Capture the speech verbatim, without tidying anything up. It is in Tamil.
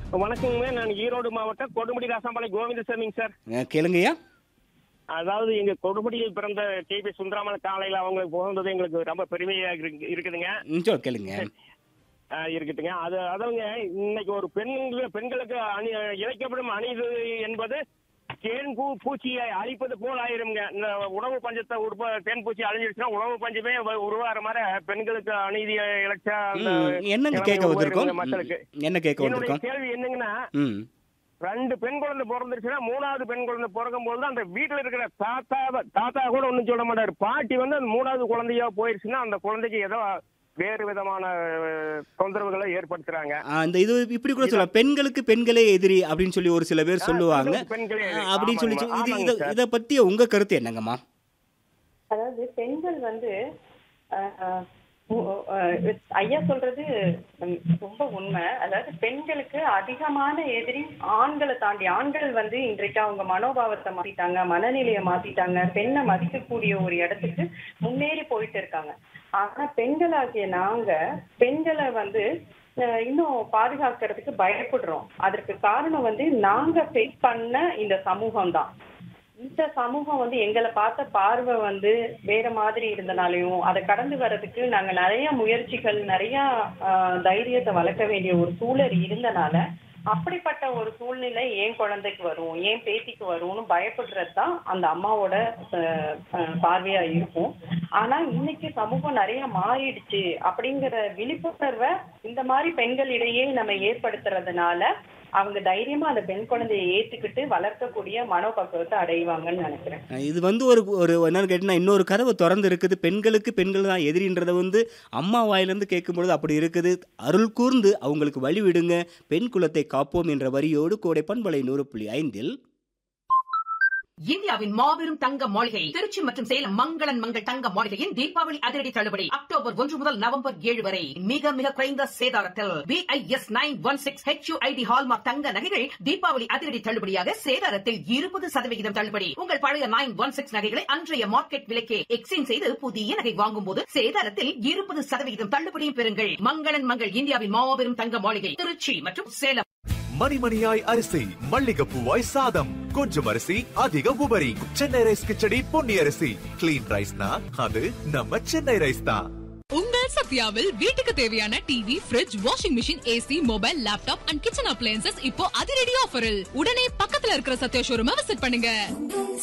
வணக்கங்க, நான் ஈரோடு மாவட்டம் கொடுமுடி ராசாம்பாளையம் கோவிந்தசாமிங்க சார். அஹ், கேளுங்கய்யா. அதாவது எங்க கொடுமுடியில் பிறந்த டி பி சுந்தராமன் காலையில அவங்க பிறந்தது எங்களுக்கு ரொம்ப பெருமையா இருக்கு- இருக்குதுங்க. ம், சொல் கேளுங்க. ஆஹ் இருக்குதுங்க. அது அதாவதுங்க, இன்னைக்கு ஒரு பெண் பெண்களுக்கு அணி இழைக்கப்படும் அநீதி என்பது தேன் பூ பூச்சியை அழிப்பது போல் ஆயிருங்க. இந்த உணவு பஞ்சத்தை உற்ப தேன் பூச்சி அழிஞ்சிருச்சுன்னா உணவு பஞ்சமே வ- உருவாகிற மாதிரி பெண்களுக்கு அநீதி இழைச்சா அந்த ம், என்னங்க நிலைமை கேட்க வந்திருக்கோம்? உருவாயிருங்க மக்களுக்கு. ம், என்ன கேட்க என்னுடைய வந்திருக்கோம்? கேள்வி என்னங்கன்னா, ம் ரெண்டு பெண் குழந்தை பிறந்துருச்சுன்னா மூணாவது பெண் குழந்தை பிறக்கும் போது அந்த வீட்டுல இருக்கிற தாத்தா தாத்தா கூட ஒண்ணும் சொல்ல மாட்டாரு. பாட்டி வந்து அந்த மூணாவது குழந்தையா போயிருச்சுன்னா அந்த குழந்தைக்கு ஏதோ வேறு விதமான அஹ், தொந்தரவுகளை ஏற்படுத்துறாங்க. ஆ, இந்த இது இப்படி கூட சொல்லலாம், பெண்களுக்கு பெண்களே எதிரி அப்படின்னு சொல்லி ஒரு சில பேர் சொல்லுவாங்க. பெண்களுக்கு பெண்களே எதிரி. ஆ, அப்படின்னு சொல்லி ஆமாங்க, இது ஆமாங்க இத சார். இத பத்தி உங்க கருத்து என்னங்கம்மா? அதாவது பெண்கள் வந்து அஹ், உ- அஹ், ஐயா சொல்றது ம், ரொம்ப உண்மை. அதாவது பெண்களுக்கு அதிகமான எதிரி ஆண்களை தாண்டி. ஆண்கள் வந்து இன்றைக்கு அவங்க மனோபாவத்தை மாத்திட்டாங்க, மனநிலையை மாத்திட்டாங்க, பெண்ணை மதிக்கக்கூடிய ஒரு இடத்துக்கு முன்னேறி போயிட்டு இருக்காங்க. ஆனா பெண்களாகிய நாங்க பெண்களை வந்து அஹ், இன்னும் பாதுகாக்கிறதுக்கு பயப்படுறோம். அதற்கு காரணம் வந்து நாங்க ஃபேஸ் பண்ண இந்த சமூகம் தான். இந்த சமூகம் வந்து எங்களை பார்த்த பார்வை வந்து வேற மாதிரி இருந்தனாலையும் அதை கடந்து வர்றதுக்கு நாங்க நிறைய முயற்சிகள், நிறைய ஆஹ், தைரியத்தை வளர்க்க வேண்டிய ஒரு சூழல் இருந்தனால அப்படிப்பட்ட ஒரு சூழ்நிலை ஏன் குழந்தைக்கு வரும், ஏன் பேத்திக்கு வரும்னு பயப்படுறது தான் அந்த அம்மாவோட அஹ், அஹ், பார்வையா இருக்கும். ஆனா இன்னைக்கு சமூகம் நிறைய மாறிடுச்சு அப்படிங்கிற விழிப்புணர்வை இந்த மாதிரி பெண்களிடையே நம்ம ஏற்படுத்துறதுனால அவங்க தைரியமா அந்த பெண் குழந்தையை ஏத்துக்கிட்டு வளர்க்கக்கூடிய மனோபக்குவத்தை அடைவாங்கன்னு நினைக்கிறேன். அஹ், இது வந்து ஒரு ஒரு என்னன்னு கேட்டீங்கன்னா, இன்னொரு கதவு திறந்து இருக்குது. பெண்களுக்கு பெண்கள் தான் எதிரின்றதை வந்து அம்மா வாயிலிருந்து கேட்கும்பொழுது அப்படி இருக்குது. அருள் கூர்ந்து அவங்களுக்கு வழி விடுங்க, பெண் குலத்தை காப்போம் என்ற வரியோடு கோடை பண்பலை நூறு புள்ளி ஐந்தில் இந்தியாவின் மாபெரும் தங்க மாளிகை திருச்சி மற்றும் சேலம் மங்களன் மங்கள் தங்க மாளிகையின் தீபாவளி அதிரடி தள்ளுபடி அக்டோபர் ஒன்று முதல் நவம்பர் ஏழு வரை மிக மிக குறைந்த சேதாரத்தில் BIS nine one six HUID hallmark தங்க நகைகள் தீபாவளி அதிரடி தள்ளுபடியாக சேதாரத்தில் இருபது சதவிகிதம் தள்ளுபடி. உங்கள் பழைய நைன் ஒன் சிக்ஸ் நகைகளை அன்றைய மார்க்கெட் விலைக்கே எக்ஸ்சேஞ்ச் செய்து புதிய நகை வாங்கும் போது சேதாரத்தில் இருபது சதவிகிதம் தள்ளுபடியும் பெறுங்கள். மங்களன் மங்கள் இந்தியாவின் மாபெரும் தங்க மாளிகை திருச்சி மற்றும் சேலம். மணிமணியாய் அரிசி, மல்லிகைப்பூவாய் சாதம், கொஞ்சம் அரிசி அதிக உபரி. சென்னை ரைஸ் கிச்சடி பொன்னி அரிசி. கிளீன் ரைஸ்னா அது நம்ம சென்னை ரைஸ் தான். உங்கள் சத்யாவில் வீட்டுக்கு தேவையான TV, fridge, washing machine, AC, mobile, laptop and kitchen appliances இப்போ அதிரடி ஆஃபரில். உடனே பக்கத்துல இருக்கிற சத்யா ஷோரூமை விசிட் பண்ணுங்க.